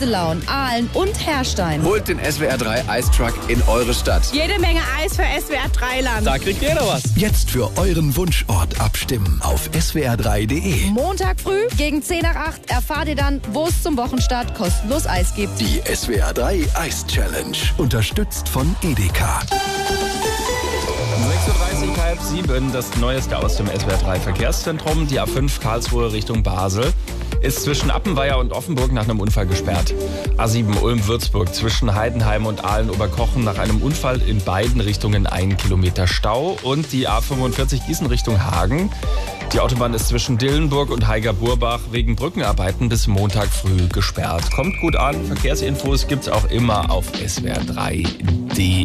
Güstelauen, Aalen und Herrstein. Holt den SWR 3 Eistruck in eure Stadt. Jede Menge Eis für SWR 3 Land. Da kriegt jeder was. Jetzt für euren Wunschort abstimmen auf swr3.de. Montag früh gegen 10 nach 8 erfahrt ihr dann, wo es zum Wochenstart kostenlos Eis gibt. Die SWR 3 Eis Challenge. Unterstützt von Edeka. 6.30 Uhr, 6:30, das Neueste aus dem SWR 3 Verkehrszentrum. Die A5 Karlsruhe Richtung Basel ist zwischen Appenweier und Offenburg nach einem Unfall gesperrt. A7 Ulm-Würzburg zwischen Heidenheim und Aalen-Oberkochen nach einem Unfall in beiden Richtungen 1 Kilometer Stau. Und die A45 Gießen Richtung Hagen. Die Autobahn ist zwischen Dillenburg und Haiger-Burbach wegen Brückenarbeiten bis Montag früh gesperrt. Kommt gut an, Verkehrsinfos gibt's auch immer auf swr3.de.